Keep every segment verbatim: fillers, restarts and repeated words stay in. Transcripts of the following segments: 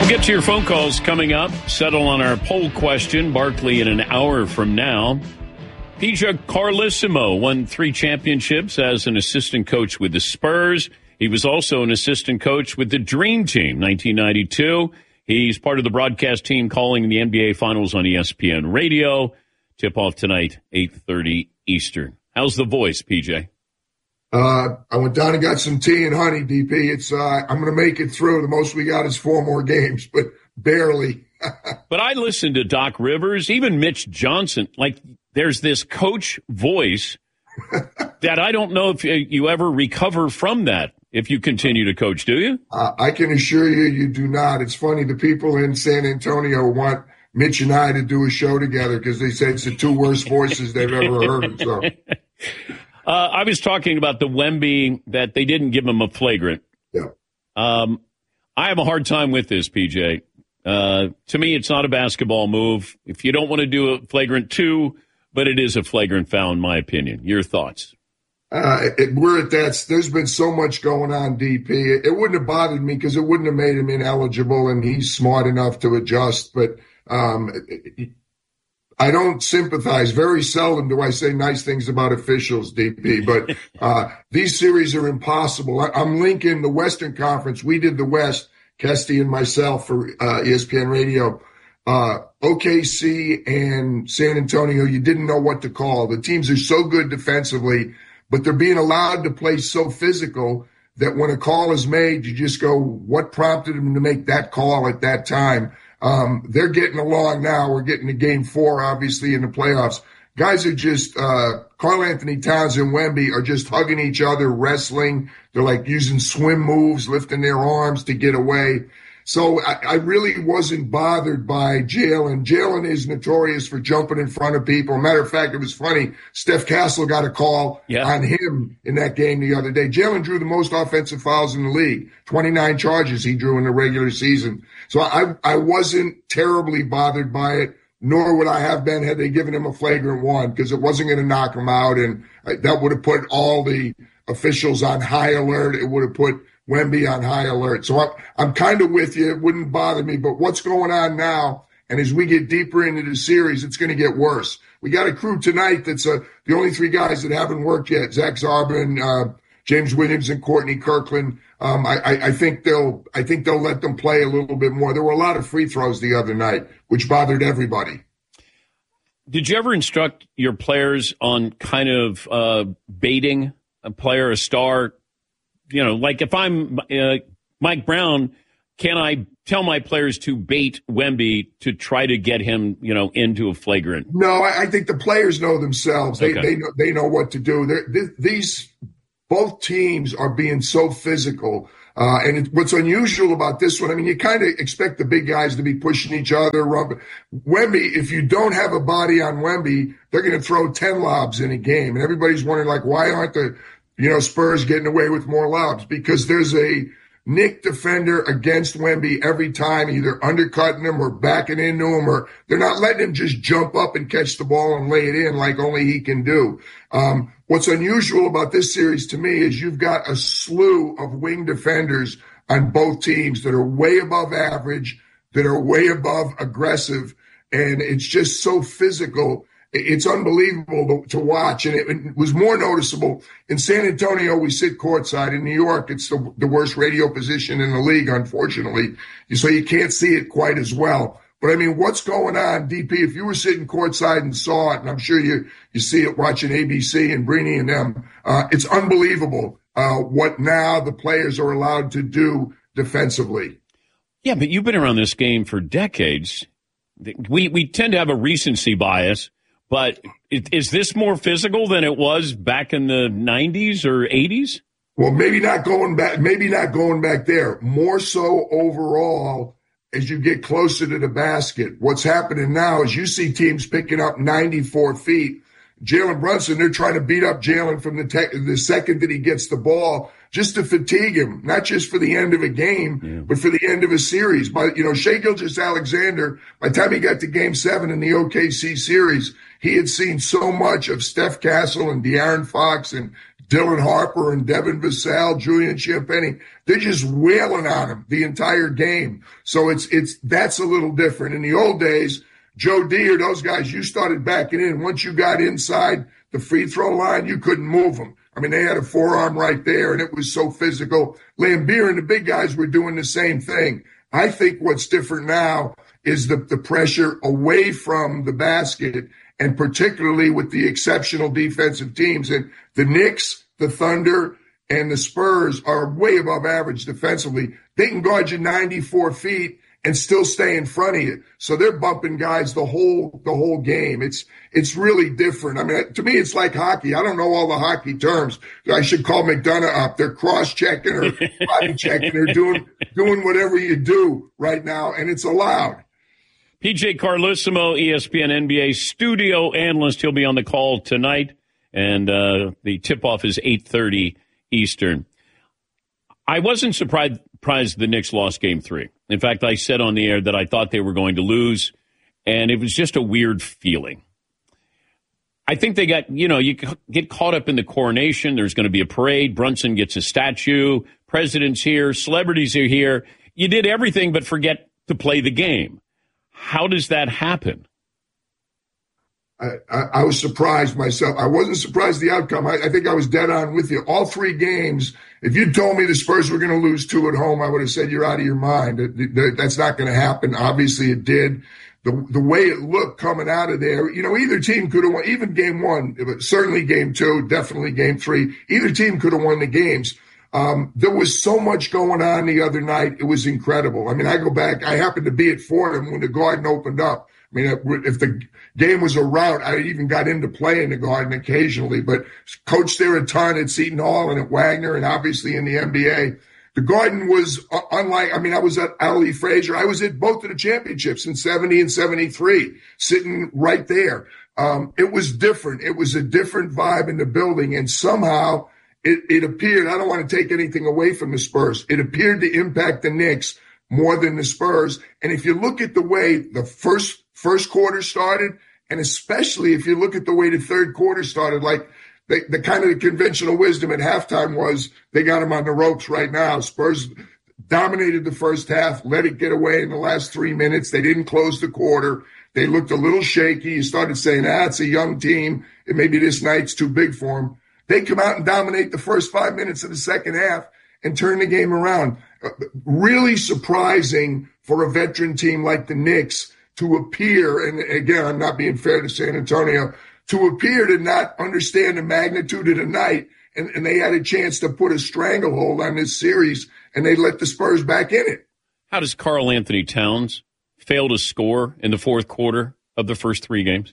We'll get to your phone calls coming up. Settle on our poll question. Barkley in an hour from now. P J Carlesimo won three championships as an assistant coach with the Spurs. He was also an assistant coach with the Dream Team, nineteen ninety-two. He's part of the broadcast team calling the N B A Finals on E S P N Radio. Tip-off tonight, eight thirty Eastern. How's the voice, P J? Uh, I went down and got some tea and honey, D P. It's uh, I'm going to make it through. The most we got is four more games, but barely. But I listened to Doc Rivers, even Mitch Johnson. Like, there's this coach voice that I don't know if you ever recover from that if you continue to coach, do you? Uh, I can assure you, you do not. It's funny. The people in San Antonio want Mitch and I to do a show together because they say it's the two worst voices they've ever heard. So. Uh, I was talking about the Wemby, that they didn't give him a flagrant. Yeah. Um, I have a hard time with this, P J. Uh, to me, it's not a basketball move. If you don't want to do a flagrant two, but it is a flagrant foul, in my opinion. Your thoughts? Uh, it, we're at that. There's been so much going on, D P. It, it wouldn't have bothered me because it wouldn't have made him ineligible, and he's smart enough to adjust. But um, it, I don't sympathize. Very seldom do I say nice things about officials, D P, but uh, these series are impossible. I, I'm linking the Western Conference. We did the West, Kesty and myself, for uh, E S P N Radio. Uh, O K C and San Antonio, you didn't know what to call. The teams are so good defensively, but they're being allowed to play so physical that when a call is made, you just go, what prompted them to make that call at that time? Um, they're getting along now. We're getting to game four, obviously, in the playoffs. Guys are just, uh, Karl-Anthony Towns and Wemby are just hugging each other, wrestling. They're like using swim moves, lifting their arms to get away. So I, I really wasn't bothered by Jalen. Jalen is notorious for jumping in front of people. Matter of fact, it was funny. Steph Castle got a call yeah. on him in that game the other day. Jalen drew the most offensive fouls in the league. twenty-nine charges he drew in the regular season. So I, I wasn't terribly bothered by it, nor would I have been had they given him a flagrant one, because it wasn't going to knock him out. And that would have put all the officials on high alert. It would have put Wemby on high alert. So I'm, I'm kind of with you. It wouldn't bother me. But what's going on now, and as we get deeper into the series, it's going to get worse. We got a crew tonight that's uh, the only three guys that haven't worked yet, Zach Zarbin, uh, James Williams, and Courtney Kirkland. Um, I, I, I think they'll I think they'll let them play a little bit more. There were a lot of free throws the other night, which bothered everybody. Did you ever instruct your players on kind of uh, baiting a player, a star? You know, like if I'm uh, Mike Brown, can I tell my players to bait Wemby to try to get him, you know, into a flagrant? No, I, I think the players know themselves. They okay. they know they know what to do. Th- these both teams are being so physical. Uh, and it, what's unusual about this one, I mean, you kind of expect the big guys to be pushing each other. Rub- Wemby, if you don't have a body on Wemby, they're going to throw ten lobs in a game. And everybody's wondering, like, why aren't the You know, Spurs getting away with more lobs? Because there's a Knick defender against Wemby every time, either undercutting him or backing into him, or they're not letting him just jump up and catch the ball and lay it in like only he can do. Um, what's unusual about this series to me is you've got a slew of wing defenders on both teams that are way above average, that are way above aggressive, and it's just so physical. It's unbelievable to, to watch, and it, it was more noticeable. In San Antonio, we sit courtside. In New York, it's the, the worst radio position in the league, unfortunately, so you can't see it quite as well. But, I mean, what's going on, D P? If you were sitting courtside and saw it, and I'm sure you, you see it watching A B C and Brini and them, uh, it's unbelievable uh, what now the players are allowed to do defensively. Yeah, but you've been around this game for decades. We, we tend to have a recency bias. But is this more physical than it was back in the nineties or eighties? Well, maybe not going back, maybe not going back there. More so overall, as you get closer to the basket. What's happening now is you see teams picking up ninety-four feet. Jalen Brunson, they're trying to beat up Jalen from the, te- the second that he gets the ball. just to fatigue him, not just for the end of a game, yeah. but for the end of a series. But, you know, Shai Gilgeous-Alexander, by the time he got to game seven in the O K C series, he had seen so much of Steph Castle and De'Aaron Fox and Dylan Harper and Devin Vassell, Julian Champagnie. They're just wailing on him the entire game. So it's, it's, that's a little different. In the old days, Joe Deere, those guys, you started backing in. Once you got inside the free throw line, you couldn't move them. I mean, they had a forearm right there, and it was so physical. Laimbeer and the big guys were doing the same thing. I think what's different now is the, the pressure away from the basket, and particularly with the exceptional defensive teams. And the Knicks, the Thunder, and the Spurs are way above average defensively. They can guard you ninety-four feet and still stay in front of you. So they're bumping guys the whole the whole game. It's it's really different. I mean, to me, it's like hockey. I don't know all the hockey terms. I should call McDonough up. They're cross-checking or body checking or doing doing whatever you do right now, and it's allowed. P J Carlesimo, E S P N N B A studio analyst. He'll be on the call tonight, and uh, the tip-off is eight thirty Eastern. I wasn't surprised, surprised the Knicks lost game three. In fact, I said on the air that I thought they were going to lose, and it was just a weird feeling. I think they got, you know, you get caught up in the coronation. There's going to be a parade. Brunson gets a statue. President's here. Celebrities are here. You did everything but forget to play the game. How does that happen? I, I, I was surprised myself. I wasn't surprised the outcome. I, I think I was dead on with you. All three games, if you'd told me the Spurs were going to lose two at home, I would have said you're out of your mind. That, that, that's not going to happen. Obviously, it did. The the way it looked coming out of there, you know, either team could have won. Even game one, certainly game two, definitely game three. Either team could have won the games. Um, there was so much going on the other night. It was incredible. I mean, I go back. I happened to be at Fordham when the Garden opened up. I mean, if the game was a rout, I even got into play in the Garden occasionally, but coached there a ton at Seton Hall and at Wagner and obviously in the N B A. The Garden was unlike, I mean, I was at Ali Frazier. I was at both of the championships in seventy and seventy-three, sitting right there. Um, it was different. It was a different vibe in the building, and somehow it, it appeared, I don't want to take anything away from the Spurs, it appeared to impact the Knicks more than the Spurs. And if you look at the way the first first quarter started, and especially if you look at the way the third quarter started, like the, the kind of the conventional wisdom at halftime was they got them on the ropes right now. Spurs dominated the first half, let it get away in the last three minutes. They didn't close the quarter. They looked a little shaky. You started saying, ah, it's a young team, and maybe this night's too big for them. They come out and dominate the first five minutes of the second half and turn the game around. Uh, really surprising for a veteran team like the Knicks to appear, and again, I'm not being fair to San Antonio, to appear to not understand the magnitude of the night, and, and they had a chance to put a stranglehold on this series, and they let the Spurs back in it. How does Karl Anthony Towns fail to score in the fourth quarter of the first three games?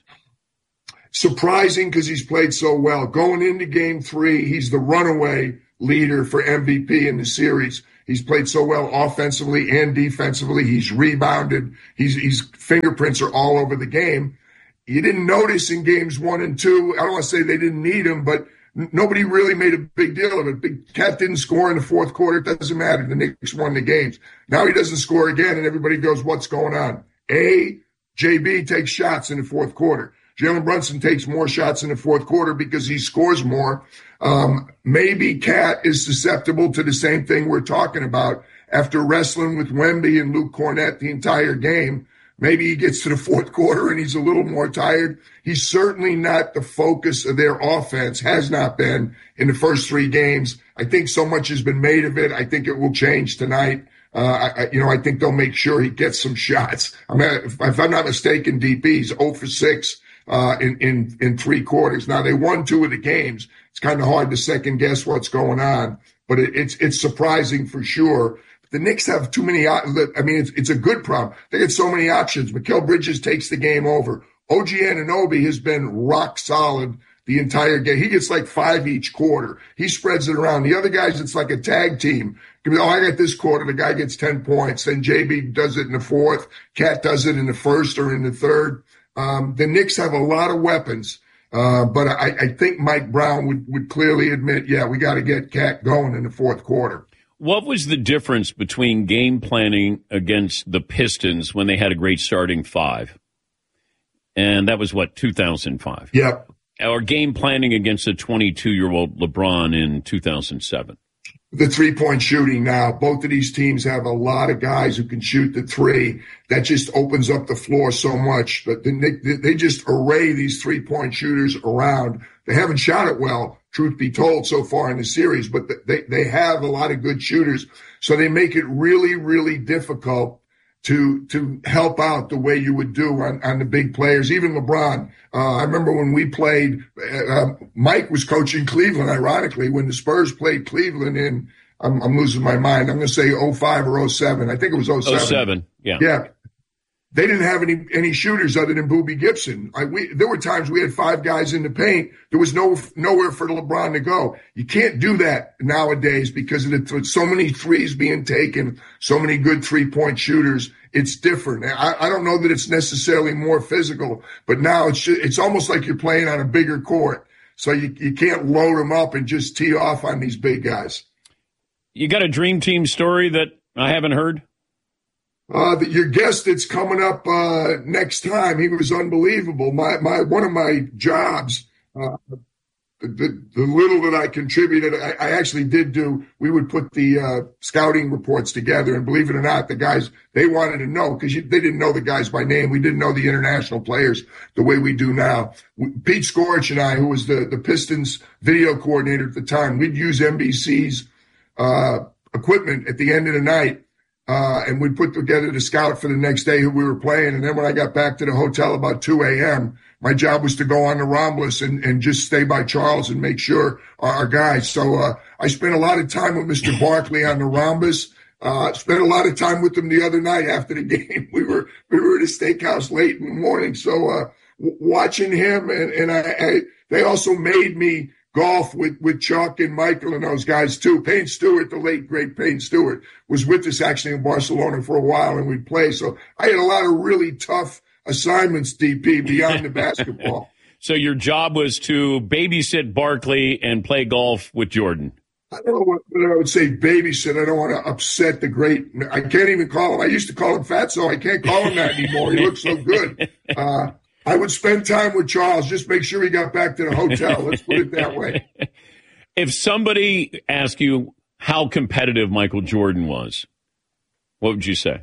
Surprising because he's played so well. Going into game three, he's the runaway leader for M V P in the series. He's played so well offensively and defensively. He's rebounded. He's, he's fingerprints are all over the game. You didn't notice in games one and two. I don't want to say they didn't need him, but n- nobody really made a big deal of it. Big Cat didn't score in the fourth quarter. It doesn't matter. The Knicks won the games. Now he doesn't score again, and everybody goes, what's going on? A, J B takes shots in the fourth quarter. Jalen Brunson takes more shots in the fourth quarter because he scores more. Um, maybe Cat is susceptible to the same thing we're talking about after wrestling with Wemby and Luke Cornett the entire game. Maybe he gets to the fourth quarter and he's a little more tired. He's certainly not the focus of their offense, has not been in the first three games. I think so much has been made of it. I think it will change tonight. Uh, I, you know, I think they'll make sure he gets some shots. I mean, if, if I'm not mistaken, D P, he's zero for six. Uh, in, in, in three quarters. Now they won two of the games. It's kind of hard to second guess what's going on, but it, it's, it's surprising for sure. The Knicks have too many, I mean, it's, it's a good problem. They get so many options. Mikal Bridges takes the game over. O G Anunoby has been rock solid the entire game. He gets like five each quarter. He spreads it around. The other guys, it's like a tag team. Oh, I got this quarter. The guy gets ten points. Then J B does it in the fourth. Cat does it in the first or in the third. Um, the Knicks have a lot of weapons. Uh, but I, I think Mike Brown would, would clearly admit, yeah, we got to get Cat going in the fourth quarter. What was the difference between game planning against the Pistons when they had a great starting five? And that was, what, two thousand five? Yep. Or game planning against a twenty-two-year-old LeBron in two thousand seven? The three-point shooting now. Both of these teams have a lot of guys who can shoot the three. That just opens up the floor so much. But they, they just array these three-point shooters around. They haven't shot it well, truth be told, so far in the series, but they, they have a lot of good shooters. So they make it really, really difficult to to help out the way you would do on, on the big players, even LeBron. Uh, I remember when we played, uh, Mike was coaching Cleveland, ironically, when the Spurs played Cleveland in, I'm, I'm losing my mind, I'm going to say oh five or oh seven. I think it was oh seven. oh seven, yeah. Yeah. They didn't have any any shooters other than Boobie Gibson. I, we, there were times we had five guys in the paint. There was no nowhere for LeBron to go. You can't do that nowadays because of the, so many threes being taken, so many good three-point shooters. It's different. I, I don't know that it's necessarily more physical, but now it's just, it's almost like you're playing on a bigger court. So you, you can't load them up and just tee off on these big guys. You got a dream team story that I haven't heard? Uh, the, your guest that's coming up uh, next time, he was unbelievable. My my one of my jobs, uh, the, the, the little that I contributed, I, I actually did do. We would put the uh, scouting reports together, and believe it or not, the guys they wanted to know because they didn't know the guys by name. We didn't know the international players the way we do now. Pete Scorich and I, who was the the Pistons video coordinator at the time, we'd use N B C's uh, equipment at the end of the night. Uh, and we'd put together the scout for the next day who we were playing. And then when I got back to the hotel about two a.m., my job was to go on the Ramblas and, and just stay by Charles and make sure our, our guys. So uh, I spent a lot of time with Mister Barkley on the Ramblas. Uh, spent a lot of time with him the other night after the game. We were we were at a steakhouse late in the morning. So uh, w- watching him, and, and I, I they also made me golf with, with Chuck and Michael and those guys too. Payne Stewart, the late, great Payne Stewart, was with us actually in Barcelona for a while, and we'd play. So I had a lot of really tough assignments, D P, beyond the basketball. So your job was to babysit Barkley and play golf with Jordan. I don't know what, what I would say babysit. I don't want to upset the great – I can't even call him – I used to call him Fatso. I can't call him that anymore. He looks so good. Uh I would spend time with Charles, just make sure he got back to the hotel. Let's put it that way. If somebody asked you how competitive Michael Jordan was, what would you say?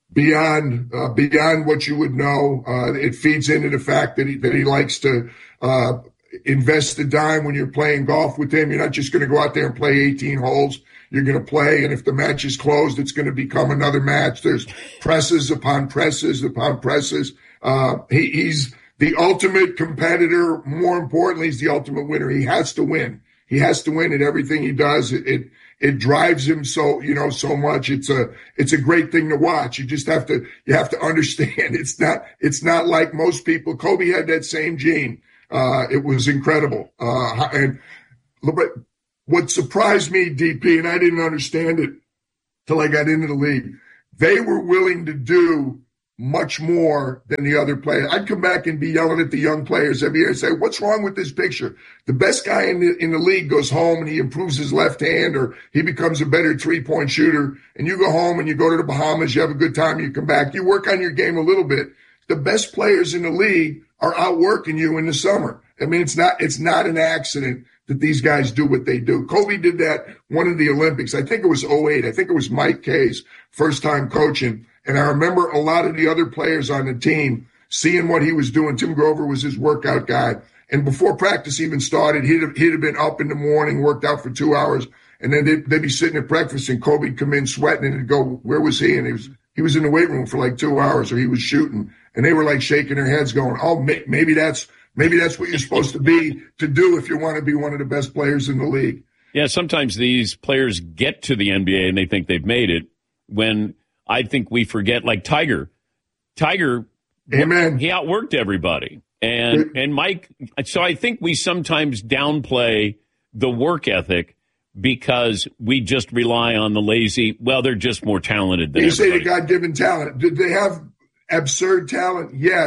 Beyond uh, beyond what you would know. Uh, it feeds into the fact that he, that he likes to uh, invest the dime when you're playing golf with him. You're not just going to go out there and play eighteen holes. You're going to play, and if the match is closed, it's going to become another match. There's presses upon presses upon presses. Uh, he, he's the ultimate competitor. More importantly, he's the ultimate winner. He has to win. He has to win at everything he does. It, it, it drives him so, you know, so much. It's a, it's a great thing to watch. You just have to, you have to understand it's not, it's not like most people. Kobe had that same gene. Uh, it was incredible. Uh, and but what surprised me, D P, and I didn't understand it till I got into the league, they were willing to do much more than the other players. I'd come back and be yelling at the young players every year and say, what's wrong with this picture? The best guy in the, in the league goes home and he improves his left hand, or he becomes a better three-point shooter, and you go home and you go to the Bahamas, you have a good time, you come back, you work on your game a little bit. The best players in the league are outworking you in the summer. I mean, it's not, it's not an accident that these guys do what they do. Kobe did that one of the Olympics. I think it was oh eight. I think it was Mike Kay's first time coaching. And I remember a lot of the other players on the team seeing what he was doing. Tim Grover was his workout guy. And before practice even started, he'd have, he'd have been up in the morning, worked out for two hours. And then they'd, they'd be sitting at breakfast and Kobe'd come in sweating and he'd go, where was he? And he was, he was in the weight room for like two hours or he was shooting. And they were like shaking their heads going, oh, may, maybe that's, maybe that's what you're supposed to be to do if you want to be one of the best players in the league. Yeah, sometimes these players get to the N B A and they think they've made it when I think we forget, like Tiger. Tiger, Amen. He outworked everybody. And and Mike, so I think we sometimes downplay the work ethic because we just rely on the lazy, well, they're just more talented than you everybody. You say the God-given talent. Did they have absurd talent? Yes.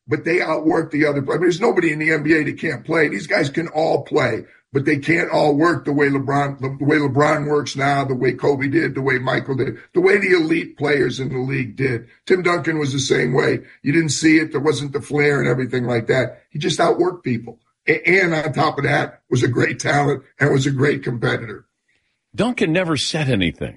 but they outwork the other. I mean, there's nobody in the N B A that can't play. These guys can all play, but they can't all work the way LeBron, the way LeBron works now, the way Kobe did, the way Michael did, the way the elite players in the league did. Tim Duncan was the same way. You didn't see it. There wasn't the flair and everything like that. He just outworked people. And on top of that, was a great talent and was a great competitor. Duncan never said anything,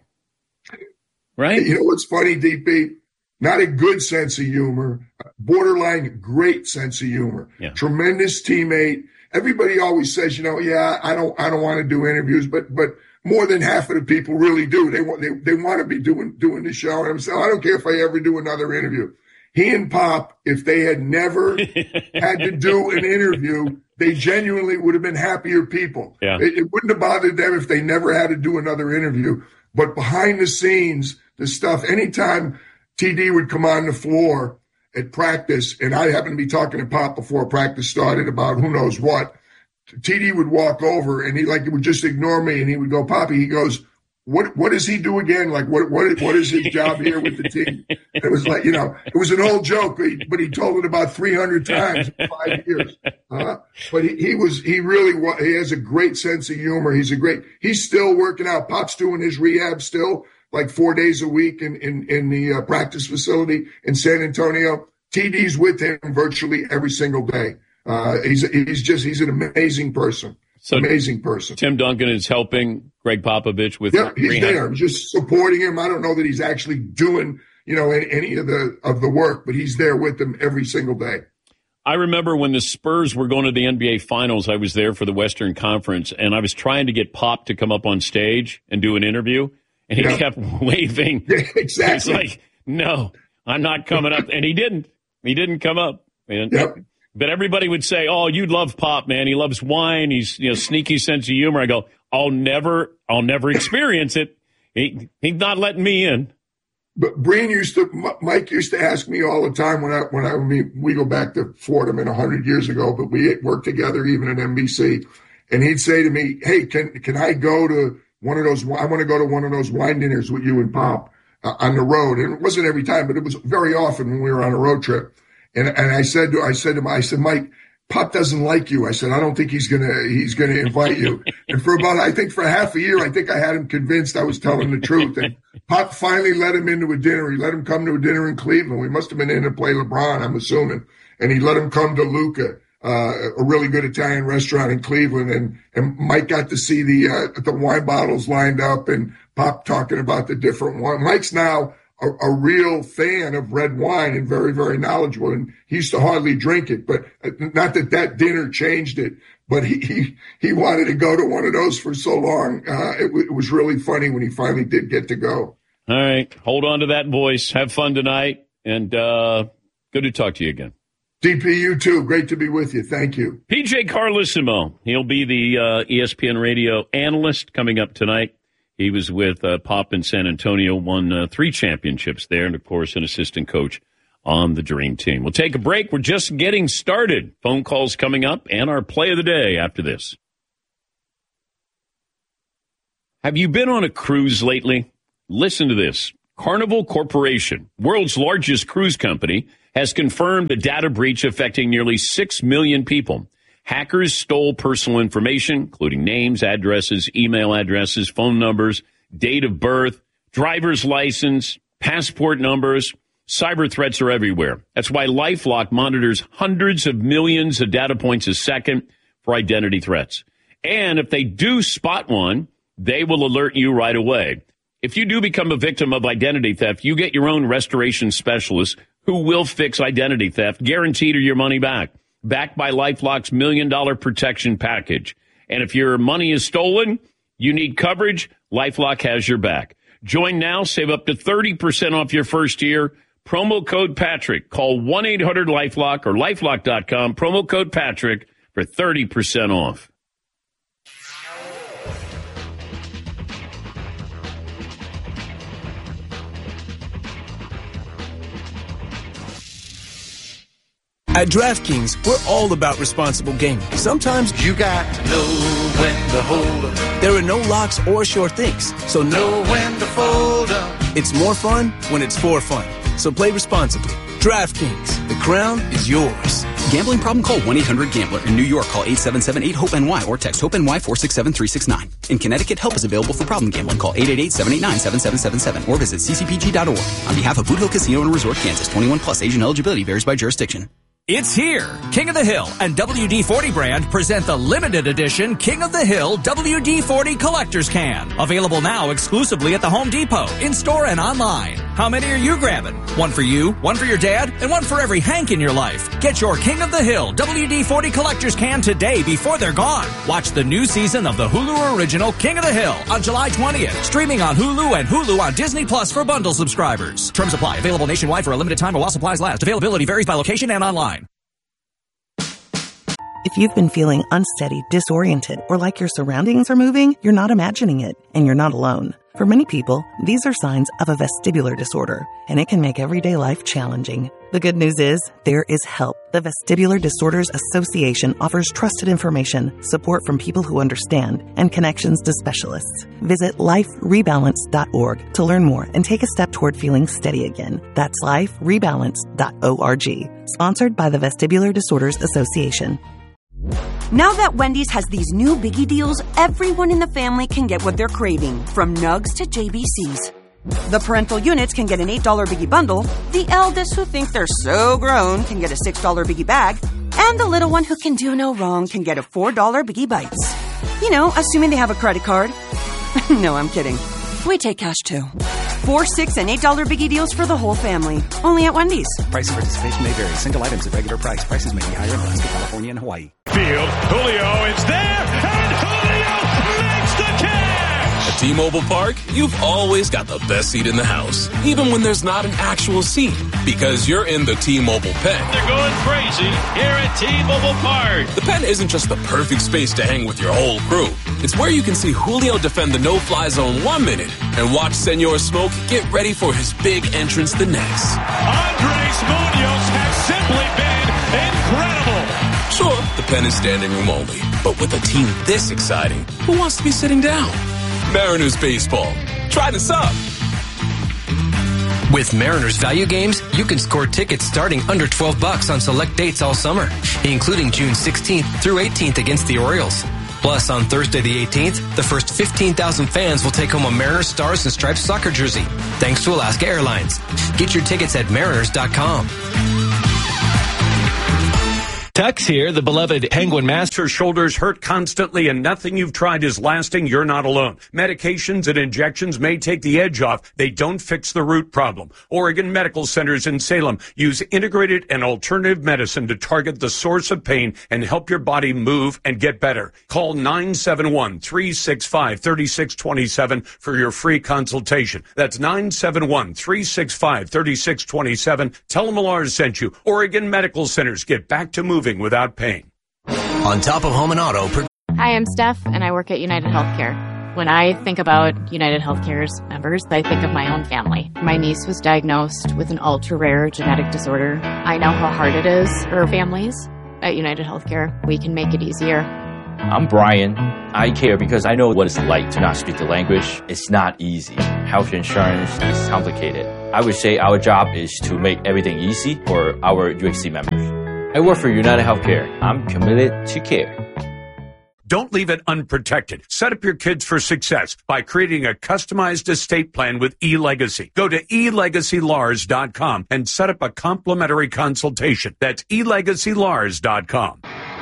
right? You know what's funny, D P? Not a good sense of humor, borderline great sense of humor. Yeah. Tremendous teammate. Everybody always says, you know, yeah, I don't, I don't want to do interviews, but, but more than half of the people really do. They want, they, they want to be doing, doing the show. And I'm saying, I don't care if I ever do another interview. He and Pop, if they had never had to do an interview, they genuinely would have been happier people. Yeah. It, it wouldn't have bothered them if they never had to do another interview. But behind the scenes, the stuff, anytime T D would come on the floor at practice, and I happened to be talking to Pop before practice started about who knows what, T D would walk over and he like would just ignore me and he would go, Poppy, he goes, what what does he do again? Like, what what what is his job here with the team? And it was like, you know, it was an old joke, but he, but he told it about three hundred times in five years. Uh, but he, he was, he really was, he has a great sense of humor. He's a great, he's still working out. Pop's doing his rehab still, like four days a week in, in, in the uh, practice facility in San Antonio. T D's with him virtually every single day. Uh, he's, he's just, he's an amazing person. So amazing person. Tim Duncan is helping Greg Popovich with yeah, he's rehab. there, just supporting him. I don't know that he's actually doing, you know, any, any of the of the work, but he's there with them every single day. I remember when the Spurs were going to the N B A Finals, I was there for the Western Conference, and I was trying to get Pop to come up on stage and do an interview, and he yeah. kept waving. Yeah, exactly. He's like, no, I'm not coming up. And he didn't. He didn't come up. And, yep. But everybody would say, oh, you'd love Pop, man. He loves wine. He's, you know, sneaky sense of humor. I go, I'll never, I'll never experience it. He, he's not letting me in. But Breen used to, Mike used to ask me all the time when I, when I, when we, we go back to Fordham in a hundred years ago, but we worked together even at N B C. And he'd say to me, hey, can, can I go to one of those, I want to go to one of those wine dinners with you and Pop uh, on the road. And it wasn't every time, but it was very often when we were on a road trip. And and I said to I said to him, I said, Mike, Pop doesn't like you. I said, I don't think he's gonna he's gonna invite you. And for about I think for half a year, I think I had him convinced I was telling the truth. And Pop finally let him into a dinner. He let him come to a dinner in Cleveland. We must have been in to play LeBron, I'm assuming. And he let him come to Luca, uh, a really good Italian restaurant in Cleveland. And and Mike got to see the uh, the wine bottles lined up and Pop talking about the different wine. Mike's now A, a real fan of red wine and very, very knowledgeable. And he used to hardly drink it, but not that that dinner changed it, but he, he, he wanted to go to one of those for so long. Uh, it, it was really funny when he finally did get to go. All right. Hold on to that voice. Have fun tonight. And uh, good to talk to you again. D P, you too. Great to be with you. Thank you. P J Carlesimo. He'll be the uh, E S P N radio analyst coming up tonight. He was with uh, Pop in San Antonio, won uh, three championships there, and, of course, an assistant coach on the Dream Team. We'll take a break. We're just getting started. Phone calls coming up, and our play of the day after this. Have you been on a cruise lately? Listen to this. Carnival Corporation, world's largest cruise company, has confirmed a data breach affecting nearly six million people. Hackers stole personal information, including names, addresses, email addresses, phone numbers, date of birth, driver's license, passport numbers. Cyber threats are everywhere. That's why LifeLock monitors hundreds of millions of data points a second for identity threats. And if they do spot one, they will alert you right away. If you do become a victim of identity theft, you get your own restoration specialist who will fix identity theft, guaranteed or your money back. Backed by LifeLock's million dollar protection package. And if your money is stolen, you need coverage, LifeLock has your back. Join now, save up to thirty percent off your first year. Promo code Patrick. Call one eight hundred LifeLock or lifelock dot com. Promo code Patrick for thirty percent off. At DraftKings, we're all about responsible gaming. Sometimes you got to know when to hold up. There are no locks or sure things, so know when to fold up. It's more fun when it's for fun. So play responsibly. DraftKings, the crown is yours. Gambling problem? Call one eight hundred gambler. In New York, call eight seven seven eight hope N Y or text HOPE-NY four six seven three six nine. In Connecticut, help is available for problem gambling. Call eight eight eight seven eight nine seven seven seven seven or visit c c p g dot org. On behalf of Boot Hill Casino and Resort, Kansas, twenty-one plus, age and eligibility varies by jurisdiction. It's here. King of the Hill and W D forty brand present the limited edition King of the Hill W D forty Collector's Can. Available now exclusively at the Home Depot, in-store and online. How many are you grabbing? One for you, one for your dad, and one for every Hank in your life. Get your King of the Hill W D forty Collector's Can today before they're gone. Watch the new season of the Hulu original King of the Hill on July twentieth. Streaming on Hulu and Hulu on Disney Plus for bundle subscribers. Terms apply. Available nationwide for a limited time while supplies last. Availability varies by location and online. If you've been feeling unsteady, disoriented, or like your surroundings are moving, you're not imagining it, and you're not alone. For many people, these are signs of a vestibular disorder, and it can make everyday life challenging. The good news is, there is help. The Vestibular Disorders Association offers trusted information, support from people who understand, and connections to specialists. Visit life rebalance dot org to learn more and take a step toward feeling steady again. That's life rebalance dot org. Sponsored by the Vestibular Disorders Association. Now that Wendy's has these new biggie deals, everyone in the family can get what they're craving, from nugs to J B Cs. The parental units can get an eight dollar biggie bundle, the eldest who think they're so grown can get a six dollar biggie bag, and the little one who can do no wrong can get a four dollar biggie bites. You know, assuming they have a credit card. No, I'm kidding. We take cash too. Four, six, and eight dollar biggie deals for the whole family. Only at Wendy's. Price and participation may vary. Single items at regular price. Prices may be higher in Alaska, California, and Hawaii. Field. Julio is there, and Julio makes the catch! At T-Mobile Park, you've always got the best seat in the house, even when there's not an actual seat, because you're in the T-Mobile pen. They're going crazy here at T-Mobile Park. The pen isn't just the perfect space to hang with your whole crew. It's where you can see Julio defend the no-fly zone one minute and watch Senor Smoke get ready for his big entrance the next. Andres Munoz has simply been incredible. Sure, the pen is standing room only, but with a team this exciting, who wants to be sitting down? Mariners baseball. Try this up. With Mariners value games, you can score tickets starting under twelve bucks on select dates all summer, including June sixteenth through eighteenth against the Orioles. Plus, on Thursday the eighteenth, the first fifteen thousand fans will take home a Mariners Stars and Stripes soccer jersey, thanks to Alaska Airlines. Get your tickets at mariners dot com. Tux here, the beloved Penguin Master. Shoulders hurt constantly and nothing you've tried is lasting. You're not alone. Medications and injections may take the edge off. They don't fix the root problem. Oregon Medical Centers in Salem use integrated and alternative medicine to target the source of pain and help your body move and get better. Call nine seven one, three six five, three six two seven for your free consultation. That's nine seven one, three six five, three six two seven. Tell them Millard sent you. Oregon Medical Centers. Get back to moving without pain. On top of home and auto. Per- Hi, I'm Steph, and I work at United Healthcare. When I think about United Healthcare's members, I think of my own family. My niece was diagnosed with an ultra-rare genetic disorder. I know how hard it is for families. At United Healthcare, we can make it easier. I'm Brian. I care because I know what it's like to not speak the language. It's not easy. Health insurance is complicated. I would say our job is to make everything easy for our U H C members. I work for United Healthcare. I'm committed to care. Don't leave it unprotected. Set up your kids for success by creating a customized estate plan with eLegacy. Go to e legacy lars dot com and set up a complimentary consultation. That's e legacy lars dot com.